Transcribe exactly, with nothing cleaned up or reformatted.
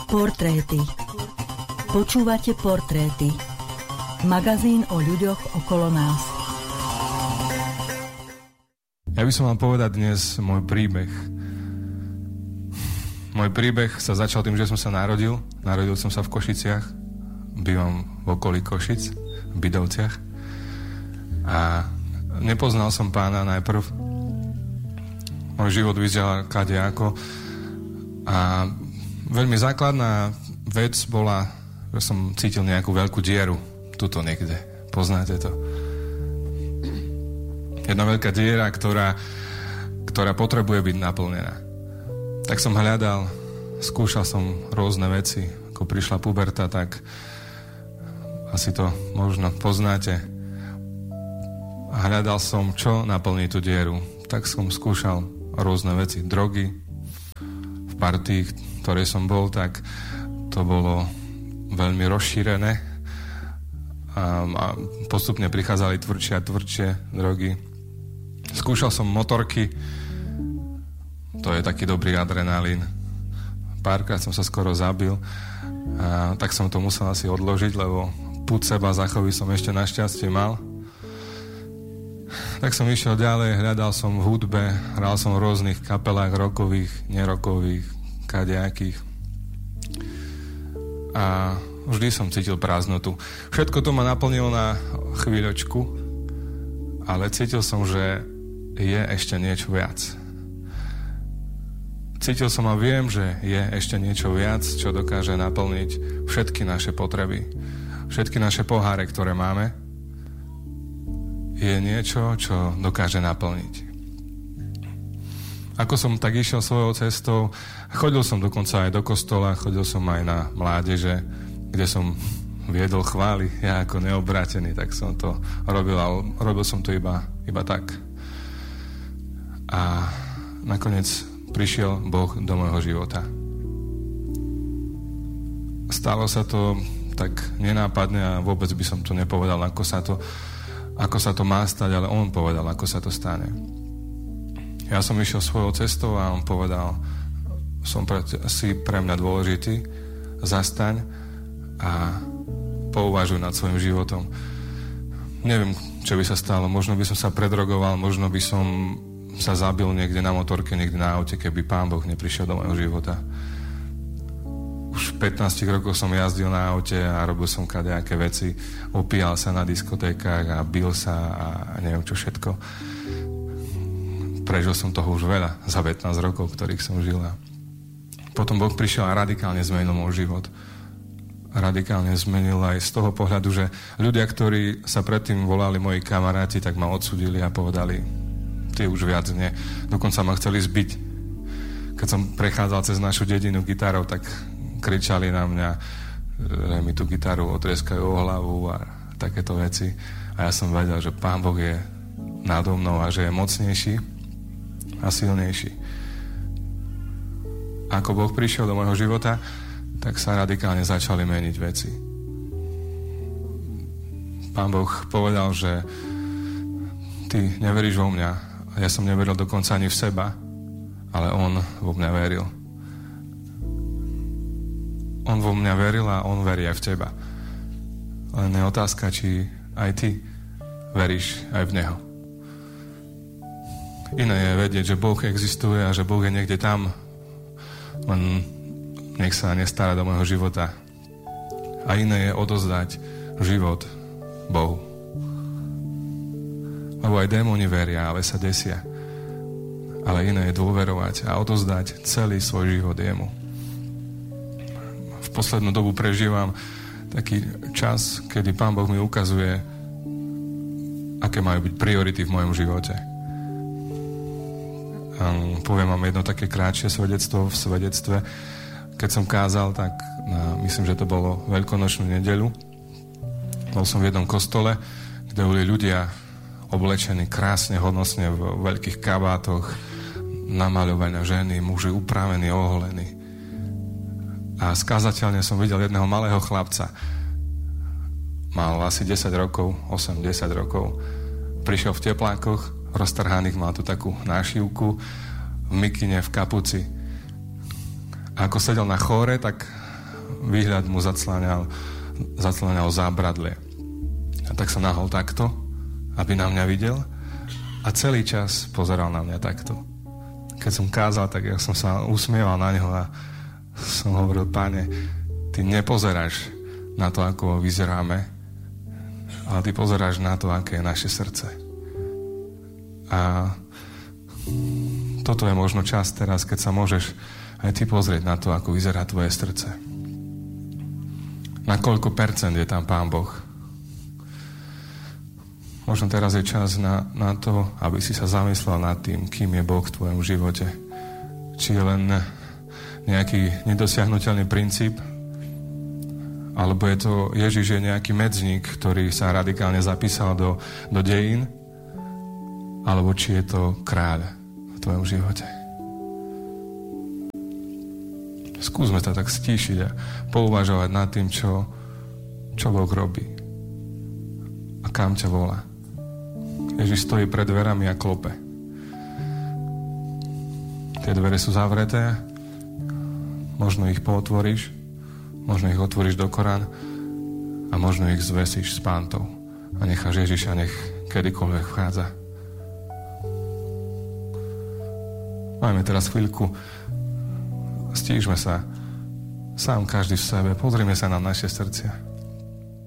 Portréty. Počúvate Portréty. Magazín o ľuďoch okolo nás. Ja by som mal povedať dnes môj príbeh. Môj príbeh sa začal tým, že som sa narodil. Narodil som sa v Košiciach. Bývam v okolí Košic, v Bydovciach. A nepoznal som Pána najprv. Môj život vyzeral kadejako. A veľmi základná vec bola, že som cítil nejakú veľkú dieru tuto niekde. Poznáte to? Jedna veľká diera, ktorá, ktorá potrebuje byť naplnená. Tak som hľadal, skúšal som rôzne veci. Ako prišla puberta, tak asi to možno poznáte. Hľadal som, čo naplní tú dieru. Tak som skúšal rôzne veci. Drogy. V partii, v ktorej som bol, tak to bolo veľmi rozšírené. A, a postupne prichádzali tvrdšie a tvrdšie drogy. Skúšal som motorky. To je taký dobrý adrenalín. Párkrát som sa skoro zabil. A tak som to musel asi odložiť, lebo pud seba zachovy som ešte našťastie mal. Tak som išiel ďalej, hľadal som v hudbe, hral som v rôznych kapelách rokových, nerokových, kadejakých. A vždy som cítil prázdnotu. Všetko to ma naplnilo na chvíľočku, ale cítil som, že je ešte niečo viac. Cítil som a viem, že je ešte niečo viac, čo dokáže naplniť všetky naše potreby. Všetky naše poháre, ktoré máme, je niečo, čo dokáže naplniť. Ako som tak išiel svojou cestou, chodil som dokonca aj do kostola, chodil som aj na mládeže, kde som viedol chvály, ja ako neobrátený, tak som to robil, ale robil som to iba, iba tak. A nakoniec prišiel Boh do môjho života. Stalo sa to tak nenápadne a vôbec by som to nepovedal, ako sa to, ako sa to má stať, ale on povedal, ako sa to stane. Ja som išiel svojou cestou a on povedal, som pre, si pre mňa dôležitý, zastaň a pouvažuj nad svojim životom. Neviem, čo by sa stalo, možno by som sa predrogoval, možno by som sa zabil niekde na motorke, niekde na aute, keby Pán Boh neprišiel do môjho života. Už v pätnástich rokoch som jazdil na aute a robil som kadejaké veci. Opíjal sa na diskotékach a bil sa a neviem čo všetko. Prežil som toho už veľa za pätnásť rokov, ktorých som žil. A potom Boh prišiel a radikálne zmenil môj život. Radikálne zmenil aj z toho pohľadu, že ľudia, ktorí sa predtým volali moji kamaráti, tak ma odsúdili a povedali, ty už viac nie. Dokonca ma chceli zbiť. Keď som prechádzal cez našu dedinu gitarou, tak kričali na mňa, že mi tú gitaru otrieskajú o hlavu a takéto veci. A ja som vedel, že Pán Boh je nado mnou a že je mocnejší a silnejší. Ako Boh prišiel do môjho života, tak sa radikálne začali meniť veci. Pán Boh povedal, že ty neveríš vo mňa. A ja som neveril dokonca ani v seba, ale on vo mňa veril. On vo mňa veril a on verí aj v teba. Len je otázka, či aj ty veríš aj v Neho. Iné je vedieť, že Boh existuje a že Boh je niekde tam, len nech sa nestará do môjho života. A iné je odozdať život Bohu. Lebo aj démoni veria, ale sa desia. Ale iné je dôverovať a odozdať celý svoj život jemu. V poslednú dobu prežívam taký čas, kedy Pán Boh mi ukazuje, aké majú byť priority v mojom živote. Um, poviem vám jedno také krátšie svedectvo v svedectve. Keď som kázal, tak na, myslím, že to bolo veľkonočnú nedeľu. Bol som v jednom kostole, kde boli ľudia oblečení krásne, hodnostne v veľkých kabátoch, namaľované ženy, muži upravení, oholení. A skázateľne som videl jedného malého chlapca. Mal asi desať rokov, osem desať rokov. Prišiel v teplákoch, roztrhaných, mal tu takú nášivku, v mikine, v kapuci. A ako sedel na chóre, tak výhľad mu zacláňal, zacláňal zábradlie. A tak sa nahol takto, aby na mňa videl a celý čas pozeral na mňa takto. Keď som kázal, tak ja som sa usmieval na neho a som hovoril: Pane, ty nepozeráš na to, ako vyzeráme, ale ty pozeráš na to, aké je naše srdce. A toto je možno čas teraz, keď sa môžeš aj ty pozrieť na to, ako vyzerá tvoje srdce. Na koľko percent je tam Pán Boh? Možno teraz je čas na, na to, aby si sa zamyslel nad tým, kým je Boh v tvojom živote. Či je len nejaký nedosiahnuteľný princíp, alebo je to Ježiš je nejaký medzník, ktorý sa radikálne zapísal do, do dejín, alebo či je to kráľ v tvojom živote. Skúsme sa tak stíšiť a pouvažovať nad tým, čo, čo Boh robí a kam ťa volá. Ježiš stojí pred dverami a klope. Tie dvere sú zavreté, možno ich pootvoríš, možno ich otvoríš do Korán a možno ich zvesíš s pántou a necháš Ježiša, nech kedykoľvek vchádza. Máme teraz chvíľku, stížme sa sám každý v sebe, pozrime sa na naše srdcia.